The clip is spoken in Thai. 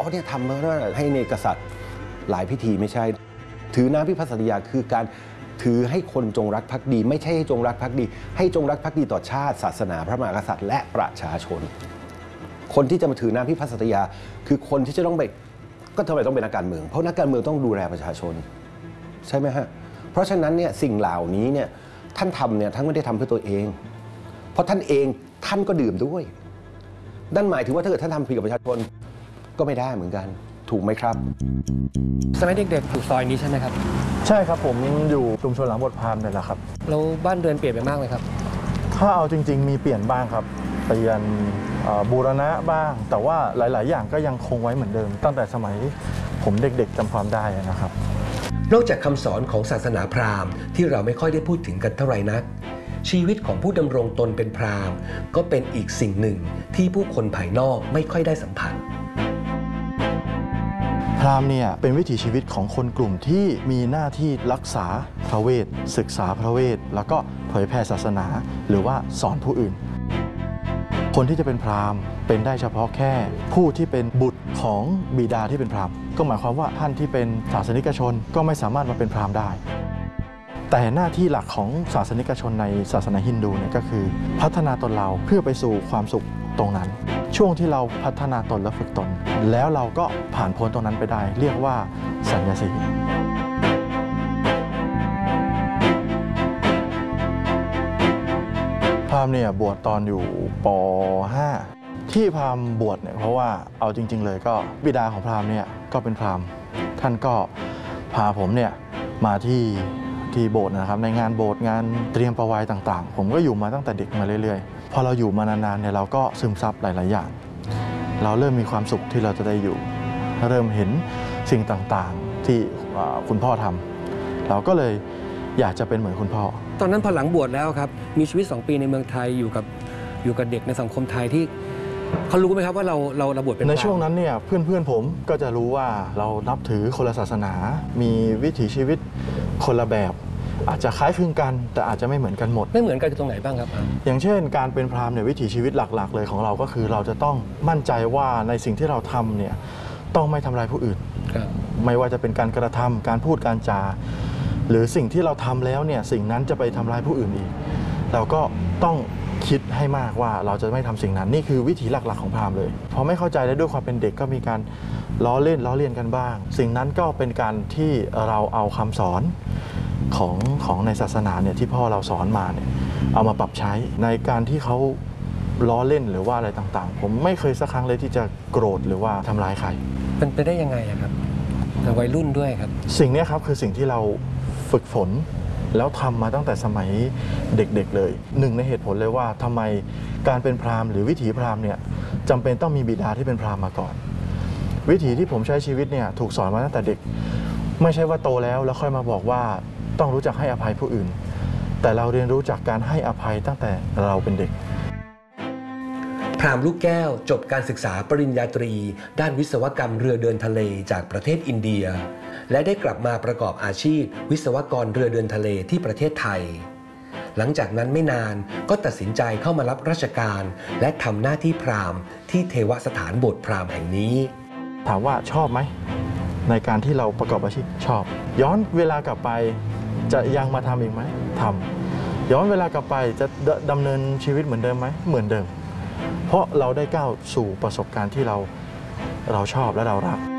อ๋อเนี่ยทำมาให้ในกษัตริย์หลายพิธีไม่ใช่ถือน้ำพิพัฒน์สัตยาคือการถือให้คนจงรักภักดีไม่ใช่ให้จงรักภักดีให้จงรักภักดีต่อชาติศาสนาพระมหากษัตริย์และประชาชนคนที่จะมาถือน้ำพิพัฒน์สัตยาคือคนที่จะต้องไปก็ทำไมต้องเป็นนักการเมืองเพราะนักการเมืองต้องดูแลประชาชนใช่ไหมฮะเพราะฉะนั้นเนี่ยสิ่งเหล่านี้เนี่ยท่านทำเนี่ยท่านไม่ได้ทำเพื่อตัวเองเพราะท่านเองท่านก็ดื่มด้วยนั่นหมายถึงว่าถ้าเกิดท่านทำผิดกับประชาชนก็ไม่ได้เหมือนกันถูกไหมครับสมัยเด็กๆอยู่ซอยนี้ใช่ไหมครับใช่ครับผมอยู่ชุมชนหลังบทพราหมณ์เนี่ยแหละครับแล้วบ้านเรือนเปลี่ยนไปมากไหมครับถ้าเอาจริงๆมีเปลี่ยนบ้างครับเปลี่ยนบูรณะบ้างแต่ว่าหลายๆอย่างก็ยังคงไว้เหมือนเดิมตั้งแต่สมัยผมเด็กๆจำความได้นะครับนอกจากคำสอนของศาสนาพราหมณ์ที่เราไม่ค่อยได้พูดถึงกันเท่าไหร่นักชีวิตของผู้ดำรงตนเป็นพราหมณ์ก็เป็นอีกสิ่งหนึ่งที่ผู้คนภายนอกไม่ค่อยได้สัมผัสพราหมณ์เนี่ยเป็นวิถีชีวิตของคนกลุ่มที่มีหน้าที่รักษาพระเวทศึกษาพระเวทแล้วก็เผยแผ่ศาสนาหรือว่าสอนผู้อื่นคนที่จะเป็นพราหมณ์เป็นได้เฉพาะแค่ผู้ที่เป็นบุตรของบิดาที่เป็นพราหมณ์ก็หมายความว่าท่านที่เป็นศาสนิกชนก็ไม่สามารถมาเป็นพราหมณ์ได้แต่หน้าที่หลักของศาสนิกชนในศาสนาฮินดูเนี่ยก็คือพัฒนาตนเราเพื่อไปสู่ความสุขตรงนั้นช่วงที่เราพัฒนาตนและฝึกตนแล้วเราก็ผ่านพ้นตรงนั้นไปได้เรียกว่าสัญญาสีพราหมณ์เนี่ยบวชตอนอยู่ป .5 ที่พราหมณ์บวชเนี่ยเพราะว่าเอาจริงๆเลยก็บิดาของพราหมณ์เนี่ยก็เป็นพราหมณ์ท่านก็พาผมเนี่ยมาที่โบสถ์นะครับในงานโบสถ์งานเตรียมประวัยต่างๆผมก็อยู่มาตั้งแต่เด็กมาเรื่อยๆพอเราอยู่มานานๆเนี่ยเราก็ซึมซับหลายๆอย่างเราเริ่มมีความสุขที่เราจะได้อยู่เริ่มเห็นสิ่งต่างๆที่คุณพ่อทำเราก็เลยอยากจะเป็นเหมือนคุณพ่อตอนนั้นพอหลังบวชแล้วครับมีชีวิต2 ปีในเมืองไทยอยู่กับเด็กในสังคมไทยที่เขารู้ไหมครับว่าเราบวชเป็นในช่วงนั้นเนี่ยเพื่อนผมก็จะรู้ว่าเรานับถือคนละศาสนามีวิถีชีวิตคนละแบบอาจจะคล้ายคลึงกันแต่อาจจะไม่เหมือนกันหมดไม่เหมือนกันตรงไหนบ้างครับอย่างเช่นการเป็นพราหมณ์เนี่ยวิถีชีวิตหลักๆเลยของเราก็คือเราจะต้องมั่นใจว่าในสิ่งที่เราทำเนี่ยต้องไม่ทำลายผู้อื่นไม่ว่าจะเป็นการกระทำการพูดการจาหรือสิ่งที่เราทำแล้วเนี่ยสิ่งนั้นจะไปทำร้ายผู้อื่นอีกเราก็ต้องคิดให้มากว่าเราจะไม่ทำสิ่งนั้นนี่คือวิถีหลักๆของพราหมณ์เลยพอไม่เข้าใจและด้วยความเป็นเด็กก็มีการล้อเลียนกันบ้างสิ่งนั้นก็เป็นการที่เราเอาคำสอนของในศาสนาเนี่ยที่พ่อเราสอนมาเนี่ยเอามาปรับใช้ในการที่เขาล้อเล่นหรือว่าอะไรต่างๆผมไม่เคยสักครั้งเลยที่จะโกรธหรือว่าทำร้ายใครเป็นไปได้ยังไงครับแต่วัยรุ่นด้วยครับสิ่งนี้ครับคือสิ่งที่เราฝึกฝนแล้วทำมาตั้งแต่สมัยเด็กๆเลยหนึ่งในเหตุผลเลยว่าทำไมการเป็นพราหมณ์หรือวิถีพราหมณ์เนี่ยจำเป็นต้องมีบิดาที่เป็นพราหมณ์มาก่อนวิถีที่ผมใช้ชีวิตเนี่ยถูกสอนมาตั้งแต่เด็กไม่ใช่ว่าโตแล้วค่อยมาบอกว่าต้องรู้จักให้อภัยผู้อื่นแต่เราเรียนรู้จากการให้อภัยตั้งแต่เราเป็นเด็กพราหมณ์ลูกแก้วจบการศึกษาปริญญาตรีด้านวิศวกรรมเรือเดินทะเลจากประเทศอินเดียและได้กลับมาประกอบอาชีพวิศวกรเรือเดินทะเลที่ประเทศไทยหลังจากนั้นไม่นานก็ตัดสินใจเข้ามารับราชการและทำหน้าที่พราหมณ์ที่เทวสถานโบสถ์พราหมณ์แห่งนี้ถามว่าชอบไหมในการที่เราประกอบอาชีพชอบย้อนเวลากลับไปจะยังมาทำอีกไหมทำย้อนเวลากลับไปจะดำเนินชีวิตเหมือนเดิมไหมเหมือนเดิมเพราะเราได้ก้าวสู่ประสบการณ์ที่เราชอบและเรารัก